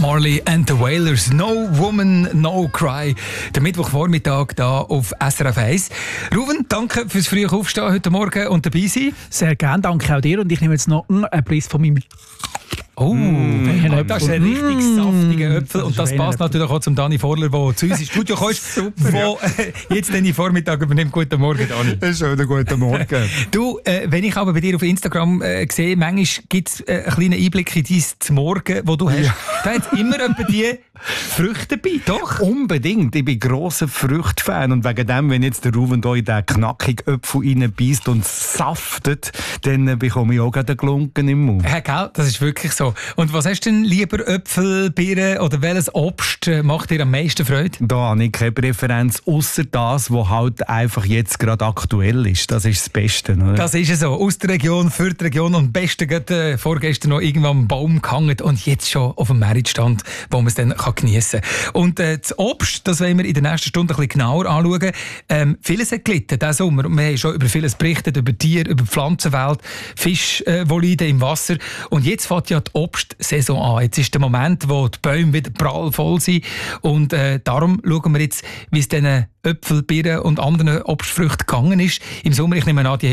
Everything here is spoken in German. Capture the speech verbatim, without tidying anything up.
Marley and the Wailers, No Woman, No Cry. Der Mittwochvormittag hier auf S R F eins. Ruven, danke fürs frühe Aufstehen heute Morgen und dabei sein. Sehr gerne, danke auch dir. Und ich nehme jetzt noch einen Preis von meinem... Oh, mm, das ist ein richtig mm, saftiger Äpfel. Und das passt natürlich auch zum Dani Vorler, der zu uns ins Studio kommt, der äh, jetzt den Vormittag übernimmt. Guten Morgen, Dani. Schönen guten Morgen. Du, äh, wenn ich aber bei dir auf Instagram äh, sehe, manchmal gibt es äh, einen kleinen Einblick in dein Morgen, wo du hast. Ja. Da hat immer etwa die Früchte dabei, doch? Unbedingt. Ich bin grosser Früchtefan. Und wegen dem, wenn jetzt der Ruven da in den knackigen Äpfel reinbeißt und saftet, dann bekomme ich auch gerade einen Glunken im Mund. Ja, gell? Das ist wirklich so. Und was hast du denn lieber, Äpfel, Birnen oder welches Obst macht dir am meisten Freude? Da habe ich keine Präferenz, ausser das, was halt einfach jetzt gerade aktuell ist. Das ist das Beste. Oder? Das ist es so. Aus der Region, für die Region und am besten gerade äh, vorgestern noch irgendwann am Baum gehangen und jetzt schon auf dem Meritstand, wo man es dann kann geniessen kann. Und äh, das Obst, das wollen wir in der nächsten Stunde ein bisschen genauer anschauen. Ähm, vieles hat gelitten diesen Sommer. Wir haben schon über vieles berichtet, über Tiere, über die Pflanzenwelt, Fischvoliden äh, im Wasser. Und jetzt fängt ja die Obstsaison an. Jetzt ist der Moment, wo die Bäume wieder prallvoll sind. Und äh, darum schauen wir jetzt, wie es diesen Äpfel, Birnen und anderen Obstfrüchten gegangen ist. Im Sommer, ich nehme an, die